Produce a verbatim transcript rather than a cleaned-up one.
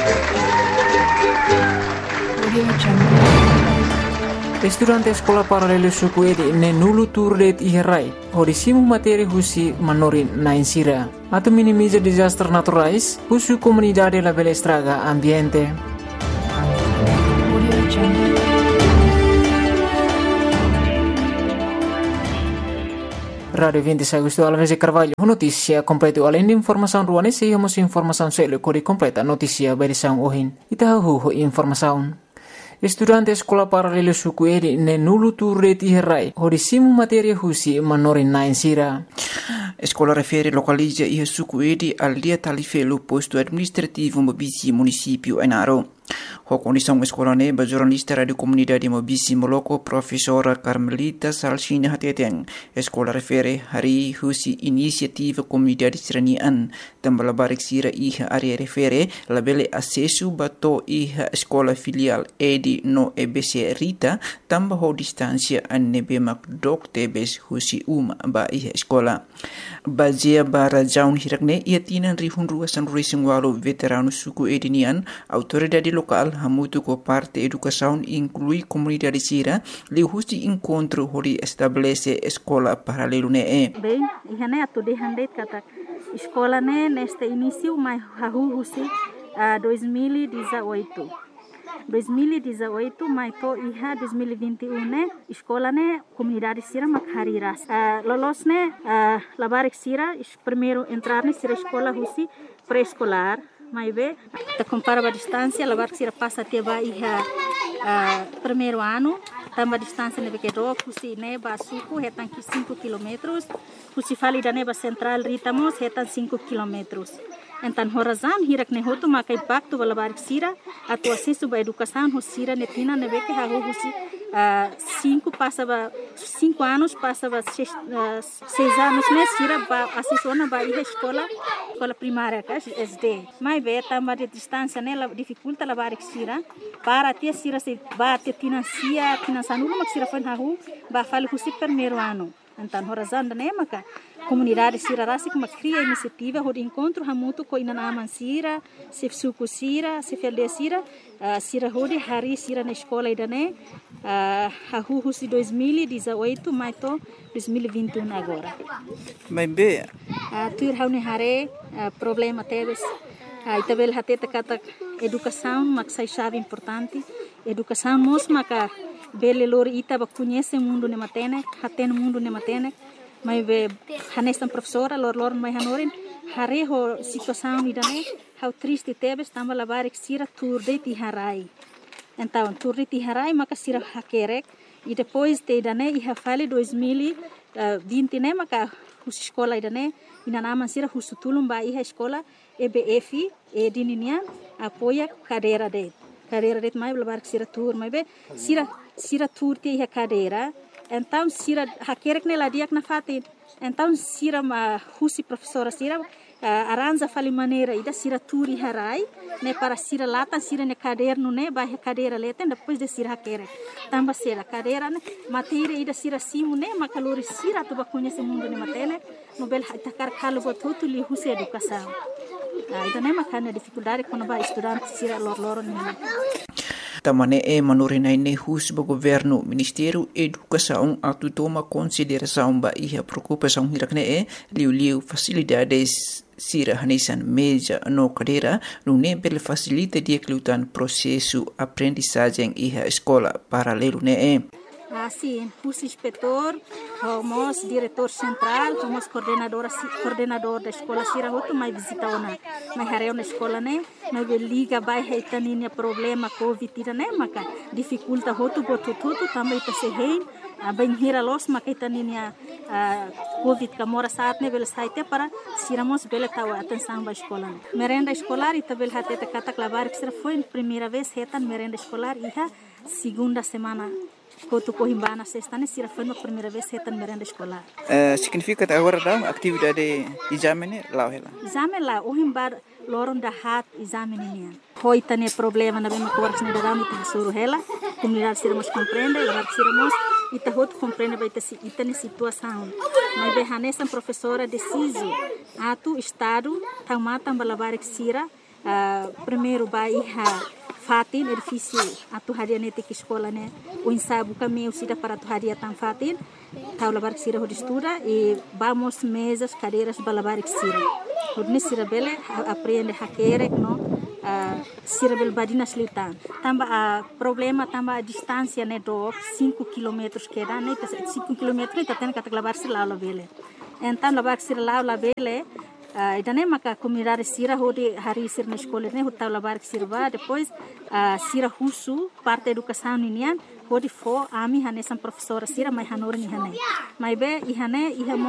Estudante sekolah paralel suku edi ne nulu turdet iherai. Hodisimu materi husi manorin nainsira. Atau minimiza disaster naturais, husu comunidade la bela estraga ambiente. Radio vinte Agosto Alves e Carvalho. Notícia completa além de informação ruane, se temos informação selo kode completa notícia berisang ohin. Itahu informação. Estudante sekolah paralel suku edi ne nulu turret iherai. Hodisimu materi husi manorin nainsira. Escola refere localiza e suku edi al dia talifelo posto administrativo Mobisi município Enaro. A condição escola ne ba jornalista radio comunidade Mobisi Moloko professora Carmelita Salsina Hateteng. Escola refere hari husi inisiativa comunidade seranian tambah barik sira iha area refere labele acesso bato iha escola filial edi no E B C Rita tambah ho distância anebe mak dok tebes husi uma ba iha escola. Bazia bara jaun hirakne ia tinan rihun ruasan racing walo veterano suku edinian autoridade local hamutu ko parte educação inclui comunidade sira li husi encontro hori estabelece escola paralelo ne e. Bem, ihane atu de handet kata escola ne neste início mai hahu husi uh, dois mil e dezoito. dois mil e dezoito mai to iha dois mil e vinte e um ne escola ne comunidade sira makhariras uh, lolos ne uh, labarik sira primeiro entrar ne sira escola husi pré-escolar mai be ta compara a distância labarik sira passa até ba iha uh, primeiro ano tamba distância ne beke do husi ne ba suku hetan ki cinco quilômetros husi fali da ne ba central ritamos hetan cinco quilômetros. Então, horazan hirak ne hotu makai baktu balabarik sira atu acesso ba educação hosira netina nebeke hahu husi cinco passa ba cinco anos passa ba seis, uh, seis anos ne sira ba acesso na ba iha escola escola primária ka S D. Mai be tamba de distância ne la dificulta labarik sira para tia sira se ba tia financia finançanu mak sira fan hahu ba fali husi primeiro ano. Então, horazan da ne maka comunidade sira rasi que cria iniciativa de encontro hamutu ko ina aman sira se suku sira se felde sira uh, sira hodi hari sira na escola idane uh, hahu husi dois mil e dezoito mais to dois mil e vinte e um agora. Mas be uh, tuir haune hare uh, problema teves uh, itabel hateta kata educação maksai chave importante educação mos maka bele lor ita ba conhece mundo ne matene haten mundo ne matene mai be hanestan professora lor lor mai hanorin hare ho situação idane how triste tebes tamba labarik sira turde ti harai então turde ti harai maka sira hakerek e depois te idane iha fale dois mil e vinte ne maka hus escola idane ina nama sira husutulum ba iha escola E B F e dininian apoia cadeira de cadeira de mai labarik sira tur mai be sira sira tur ti iha cadeira. Então, sira hakerek ne ladiak na fatin. Então, sira ma husi professora sira uh, aranja fali maneira ida sira turi harai ne para sira lata sira ne caderno ne ba cadeira leten depois de sira hakerek. Tamba sira cadeira ne matéria ida sira simu ne makalori sira tu ba conhece mundo ne matene no bel takar kalu botutu li husi educação. Ah, ida ne makana dificuldade quando ba estudante sira lor lor ne. Tamane e manorinai ne hus ba governo Ministério Educação atu toma consideração ba iha preocupação hirakne e liu liu facilidades sira hanesan meja no cadeira no ne bel facilita dia klutan processo aprendizagem iha escola paralelo ne e. Assim, hus inspetor, homos diretor central, homos coordenador coordenador da escola sira hotu mai visita ona mai hareu na escola ne mai liga bai heitaninia problema covid ira ne maka dificulta hotu botututu também ta se hein bem hira los maka heitaninia covid kamora saat ne bel saite para siramos bel tawa atenção ba escola merenda escolar ita bel hatete kata klabar que foi primeira vez hetan merenda escolar iha segunda semana Kotu Cohimbana sexta ne sira foi a primeira vez hetan merenda escolar. Uh, significa agora da atividade exame lá ela. Exame lá o himbar loron da hat exame ne. Hoi tane problema na bem cortes ne da muito suru ela. Comunidade sira mos compreende, lá sira mos ita hot compreende vai ter ita ne situação. Mas be hanesan professora deciso atu estado tamata balabar sira Uh, primeiro vai iha fatin edifício atu haria nete que escola né o ensaio caminho sida para tu haria tan fatin tau labar que sira estuda e vamos mesas cadeiras balabar que sira hodne sira bele aprende hakere no uh, sira bel badina slitan tamba a uh, problema tamba a distância né do cinco quilômetros que dá né cinco quilômetros né tá kata labar sira lá bele então labar sira lá bele Uh, idane maka comunidade sira hodi hari sir na escola ne hota labar que sirva depois uh, sira husu parte educação ninian hodi fo ami hane sam professora sira mai hanor ni hane mai be ihane ihe